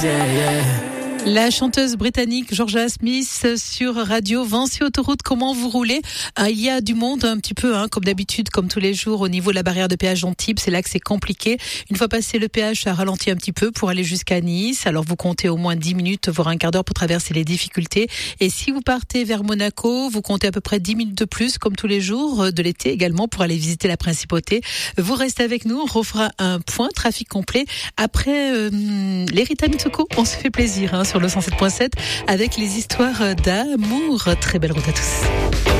yeah, yeah. La chanteuse britannique Georgia Smith sur Radio Vinci Autoroute. Comment vous roulez? Il y a du monde un petit peu, comme d'habitude, comme tous les jours, au niveau de la barrière de péage d'Antibes. C'est là que c'est compliqué. Une fois passé le péage, ça ralentit un petit peu pour aller jusqu'à Nice. Alors vous comptez au moins 10 minutes, voire un quart d'heure pour traverser les difficultés. Et si vous partez vers Monaco, vous comptez à peu près 10 minutes de plus, comme tous les jours de l'été également, pour aller visiter la Principauté. Vous restez avec nous, on refera un point trafic complet après les Rita Mitsuko. On se fait plaisir sur le 107.7 avec les histoires d'amour. Très belle route à tous.